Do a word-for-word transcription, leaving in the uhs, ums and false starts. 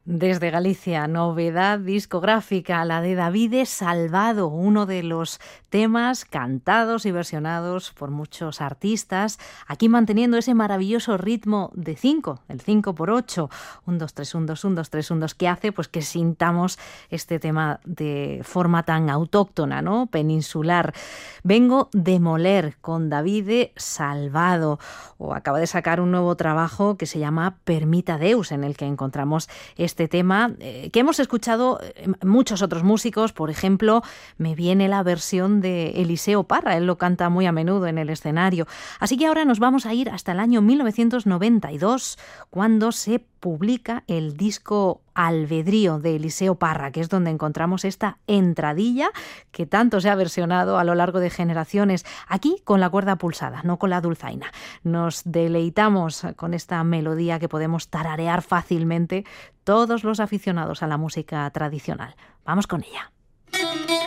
Desde Galicia, novedad discográfica, la de Davide Salvado, uno de los temas cantados y versionados por muchos artistas, aquí manteniendo ese maravilloso ritmo de cinco, el cinco por ocho, un, dos, tres, un, dos, un, dos, tres, un, dos, que hace pues que sintamos este tema de forma tan autóctona, ¿no? Peninsular. Vengo de Moler con Davide Salvado, o acaba de sacar un nuevo trabajo que se llama Permita Deus, en el que encontramos este este tema eh, que hemos escuchado muchos otros músicos. Por ejemplo, me viene la versión de Eliseo Parra, él lo canta muy a menudo en el escenario. Así que ahora nos vamos a ir hasta el año mil novecientos noventa y dos, cuando se publica el disco Albedrío de Eliseo Parra, que es donde encontramos esta entradilla que tanto se ha versionado a lo largo de generaciones, aquí con la cuerda pulsada, no con la dulzaina. Nos deleitamos con esta melodía que podemos tararear fácilmente todos los aficionados a la música tradicional. Vamos con ella.